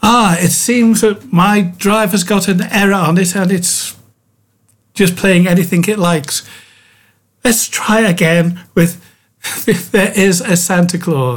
It seems that my driver's got an error on it and it's just playing anything it likes. Let's try again with There Is a Santa Claus.